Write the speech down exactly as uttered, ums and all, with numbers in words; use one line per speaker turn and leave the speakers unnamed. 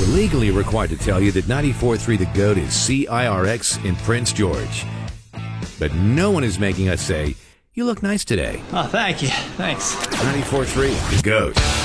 We're legally required to tell you that ninety-four point three The Goat is C I R X in Prince George. But no one is making us say, you look nice today.
Oh, thank you. Thanks.
ninety-four point three The Goat.